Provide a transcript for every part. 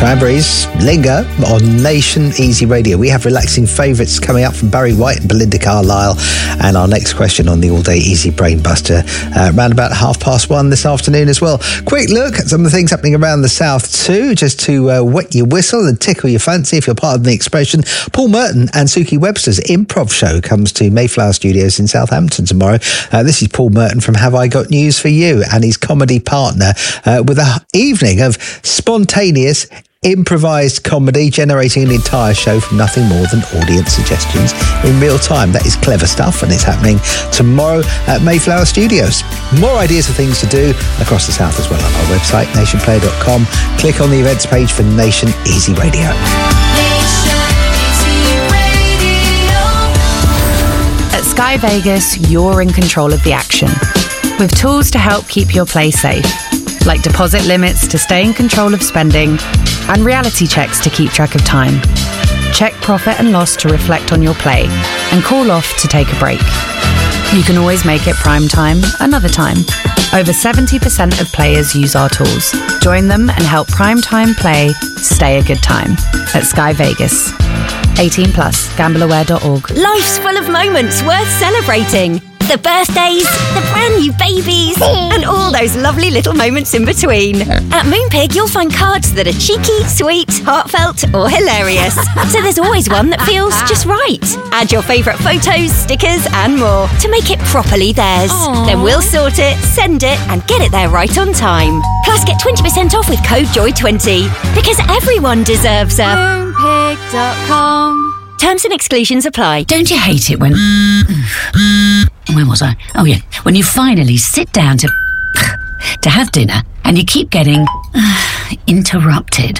Cranberries, Linger on Nation Easy Radio. We have relaxing favourites coming up from Barry White and Belinda Carlisle. And our next question on the All Day Easy Brain Buster around about 1:30 this afternoon as well. Quick look at some of the things happening around the south too, just to wet your whistle and tickle your fancy if you're part of the expression. Paul Merton and Suki Webster's improv show comes to Mayflower Studios in Southampton tomorrow. This is Paul Merton from Have I Got News For You and his comedy partner with an evening of spontaneous improvised comedy, generating an entire show from nothing more than audience suggestions in real time. That is clever stuff, and it's happening tomorrow at Mayflower Studios. More ideas of things to do across the south as well on our website, nationplayer.com. Click on the events page for Nation Easy Radio. At Sky Vegas, you're in control of the action, with tools to help keep your play safe, like deposit limits to stay in control of spending and reality checks to keep track of time. Check profit and loss to reflect on your play and call off to take a break. You can always make it prime time another time. Over 70% of players use our tools. Join them and help prime time play stay a good time at Sky Vegas. 18+, gambleaware.org. Life's full of moments worth celebrating. The birthdays, the brand new babies, and all those lovely little moments in between. At Moonpig, you'll find cards that are cheeky, sweet, heartfelt, or hilarious. So there's always one that feels just right. Add your favourite photos, stickers, and more to make it properly theirs. Aww. Then we'll sort it, send it, and get it there right on time. Plus, get 20% off with code JOY20, because everyone deserves a Moonpig.com. Terms and exclusions apply. Don't you hate it when... Where was I? Oh, yeah. When you finally sit down to have dinner and you keep getting interrupted.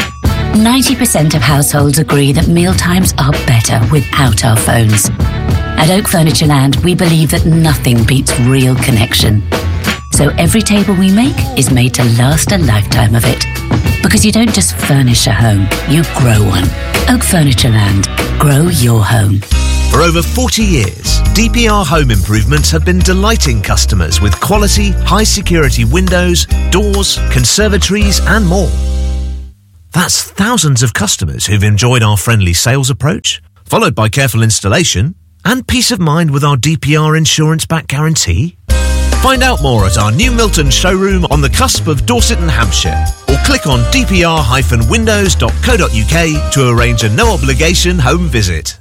90% of households agree that mealtimes are better without our phones. At Oak Furniture Land, we believe that nothing beats real connection. So every table we make is made to last a lifetime of it. Because you don't just furnish a home, you grow one. Oak Furniture Land. Grow your home. For over 40 years, DPR Home Improvements have been delighting customers with quality, high-security windows, doors, conservatories and more. That's thousands of customers who've enjoyed our friendly sales approach, followed by careful installation and peace of mind with our DPR insurance-backed guarantee. Find out more at our new Milton showroom on the cusp of Dorset and Hampshire, or click on dpr-windows.co.uk to arrange a no-obligation home visit.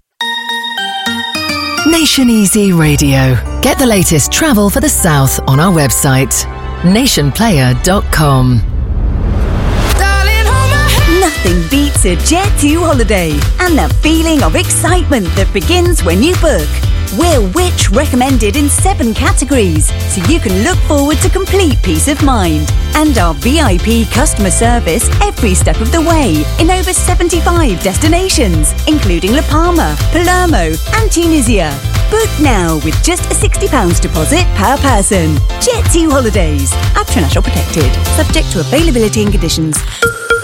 Nation Easy Radio. Get the latest travel for the south on our website, nationplayer.com. Nothing beats a Jet2 holiday and the feeling of excitement that begins when you book. We're Which recommended in 7 categories, so you can look forward to complete peace of mind. And our VIP customer service every step of the way in over 75 destinations, including La Palma, Palermo and Tunisia. Book now with just a £60 deposit per person. Jet2 Holidays. Up to national protected. Subject to availability and conditions.